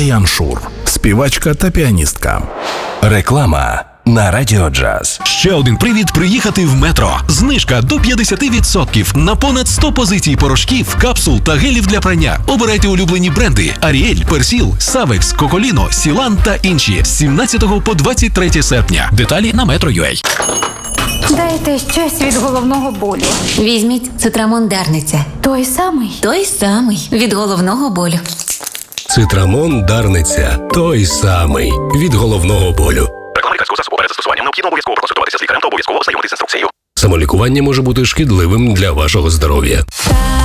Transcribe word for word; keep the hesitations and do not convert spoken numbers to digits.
Даян Шур, співачка та піаністка. Реклама на Радіо Джаз. Ще один привід приїхати в Метро. Знижка до п'ятдесят відсотків на понад сто позицій порошків, капсул та гелів для прання. Обирайте улюблені бренди: Аріель, Персіл, Савекс, Коколіно, Сілан та інші. З сімнадцятого по двадцять третє серпня. Деталі на метро крапка ю а. Дайте щось від головного болю. Візьміть Цитрамон Дарниця. Той самий? Той самий. Від головного болю. Цитрамон Дарниця. Той самий. Від головного болю. Реклама лікарського засобу. Перед застосуванням необхідно обов'язково проконсультуватися з лікарем та обов'язково ознайомитися з інструкцією. Самолікування може бути шкідливим для вашого здоров'я.